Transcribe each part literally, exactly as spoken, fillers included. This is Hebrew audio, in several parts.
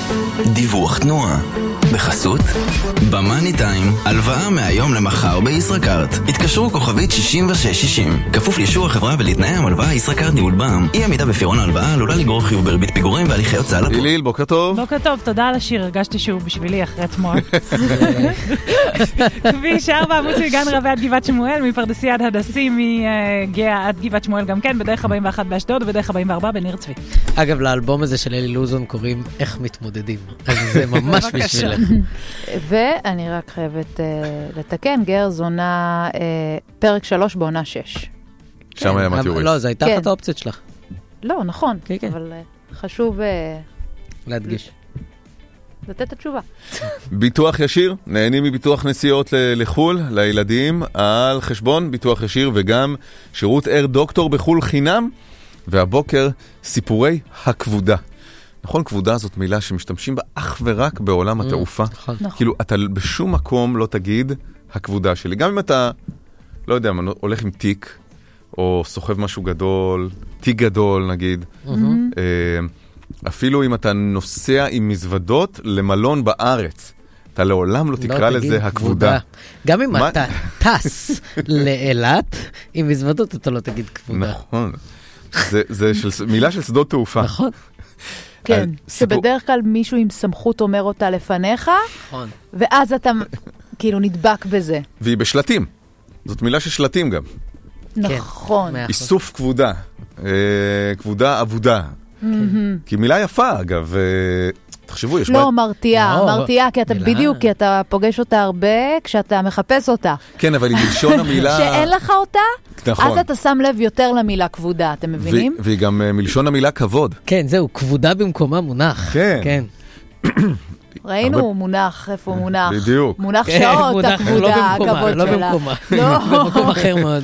דיווח תנועה. בחסות במאני טיים, הלוואה מהיום למחר בישראכרט. התקשרו כוכבית שישים ושש שישים. כפוף לאישור החברה ולתנאי המלוואה. ישראכרט ניהול בע"מ. אי עמידה בפירעון ההלוואה עלולה לגרור חיוב בריבית פיגורים והליכי הוצאה לפועל. איליל, בוקר טוב. בוקר טוב, תודה על השיר, הרגשתי שהוא בשבילי אחרי אתמול. כביש ארבע עמוס מגן רבי עד גבעת שמואל, מפרדסיה עד הדסי, מגאה עד גבעת שמואל גם כן, בדרך ארבעים ואחת באשדוד ובדרך ארבעים וארבע בניר צבי. אגב, לאלבום הזה של אלי לוזון קוראים איך מתמודדים. אז זה ממש בשבילך. ואני רק חייבת לתקן, גר זונה פרק שלוש בעונה שש. שם היה מתיורס. לא, זה הייתה אחת האופציות שלך. לא, נכון, אבל חשוב להדגיש. לתת את התשובה. ביטוח ישיר, נהנים מביטוח נסיעות לחול לילדים על חשבון ביטוח ישיר, וגם שירות אר דוקטור בחול חינם, והבוקר סיפורי הכבודה. נכון, כבודה זאת מילה שמשתמשים בה אך ורק בעולם התעופה. כאילו, אתה בשום מקום לא תגיד הכבודה שלי. גם אם אתה, לא יודע, הולך עם תיק, או סוחב משהו גדול, תיק גדול נגיד, אפילו אם אתה נוסע עם מזוודות למלון בארץ, אתה לעולם לא תקרא לזה הכבודה. גם אם אתה טס לאילת, עם מזוודות אתה לא תגיד כבודה. נכון. זה מילה של שדות תעופה. נכון. כן, שבדרך כלל מישהו עם סמכות אומר אותה לפניך, ואז אתה כאילו נדבק בזה. והיא בשלטים. זאת מילה של שלטים גם. נכון. איסוף כבודה. כבודה עבודה. כי מילה יפה, אגב. תחשבו, יש... לא, מרתיעה. מרתיעה, כי אתה בדיוק, כי אתה פוגש אותה הרבה כשאתה מחפש אותה. כן, אבל היא מלשון המילה... שאין לך אותה, נכון. אז אתה שם לב יותר למילה כבודה, אתם מבינים? והיא גם מלשון המילה כבוד. כן, זהו, כבודה במקומה מונח. כן. כן. ראינו מונח, איפה מונח? בדיוק. מונח שעות, הכבודה, הכבוד שלה. לא במקומה, לא במקום אחר מאוד.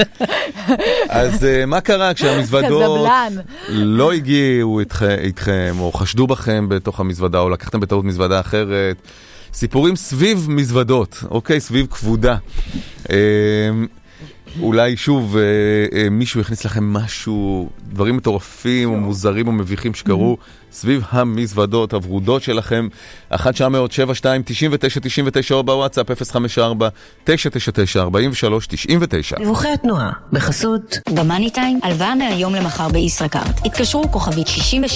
אז מה קרה כשהמזוודות לא הגיעו איתכם, או חשדו בכם בתוך המזוודה, או לקחתם בטעות מזוודה אחרת? סיפורים סביב מזוודות, אוקיי? סביב כבודה. אולי שוב מישהו יכניס לכם משהו, דברים מטורפים או מוזרים או מביכים שקרו סביב המזוודות הוורודות שלכם. אחת תשע אפס אפס שבע שתיים תשעים ותשע תשעים ותשע או בוואטסאפ אפס חמש ארבע תשע תשע תשע ארבעים ושלוש תשעים ותשע. דיווחי התנועה בחסות במאני טיים, הלוואה מהיום למחר בישראכרט. התקשרו כוכבית שישים ושש